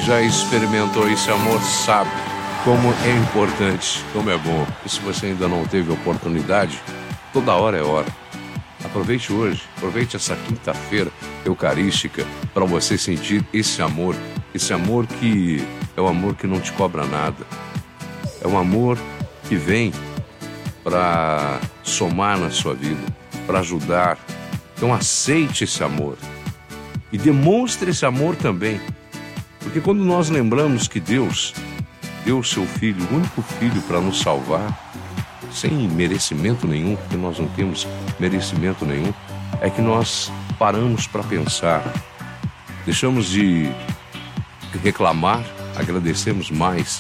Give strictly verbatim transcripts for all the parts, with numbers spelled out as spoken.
já experimentou esse amor sabe como é importante, como é bom. E se você ainda não teve oportunidade, toda hora é hora. Aproveite hoje, aproveite essa quinta-feira eucarística para você sentir esse amor, esse amor que é um amor que não te cobra nada. É um amor que vem para somar na sua vida, para ajudar. Então aceite esse amor e demonstre esse amor também. Porque quando nós lembramos que Deus deu o seu Filho, o único Filho para nos salvar, sem merecimento nenhum, porque nós não temos merecimento nenhum, é que nós paramos para pensar, deixamos de reclamar, agradecemos mais,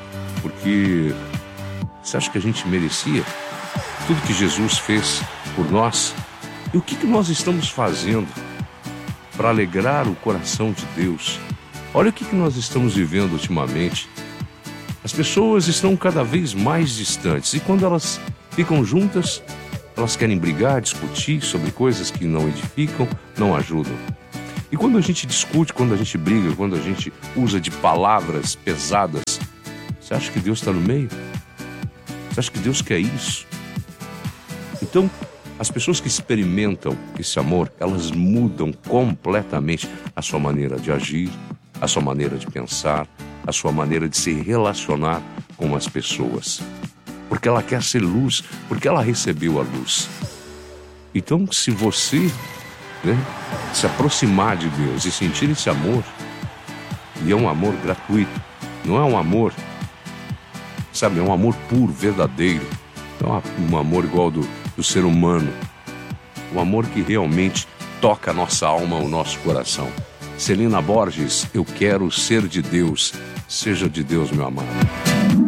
porque você acha que a gente merecia tudo que Jesus fez por nós? E o que, que nós estamos fazendo para alegrar o coração de Deus? Olha o que, que nós estamos vivendo ultimamente. As pessoas estão cada vez mais distantes e quando elas ficam juntas, elas querem brigar, discutir sobre coisas que não edificam, não ajudam. E quando a gente discute, quando a gente briga, quando a gente usa de palavras pesadas, você acha que Deus está no meio? Você acha que Deus quer isso? Então, as pessoas que experimentam esse amor, elas mudam completamente a sua maneira de agir, a sua maneira de pensar, a sua maneira de se relacionar com as pessoas. Porque ela quer ser luz, porque ela recebeu a luz. Então, se você, né, se aproximar de Deus e sentir esse amor, e é um amor gratuito, não é um amor, sabe, é um amor puro, verdadeiro, não é um amor igual do, do ser humano, um amor que realmente toca a nossa alma, o nosso coração. Celina Borges, eu quero ser de Deus. Seja de Deus, meu amado.